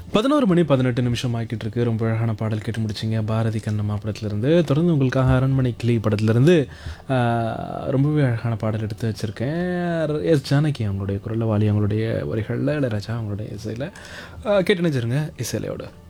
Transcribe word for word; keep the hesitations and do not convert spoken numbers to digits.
பதினொரு மணி பதினெட்டு நிமிஷம் ஆகிட்டு இருக்கு. ரொம்ப அழகான பாடல் கேட்டு முடிச்சிங்க. பாரதி கண்ணம்மா படத்துலேருந்து. தொடர்ந்து உங்களுக்காக அரண்மனை கிளி படத்துலேருந்து ஆ, ரொம்பவே அழகான பாடல் எடுத்து வச்சுருக்கேன். எஸ் ஜானகி அவங்களுடைய குரலில், வாலி அவங்களுடைய வரிகளில், இளையராஜா அவங்களுடைய இசையில் கேட்டு நினைச்சிருங்க இசையிலையோட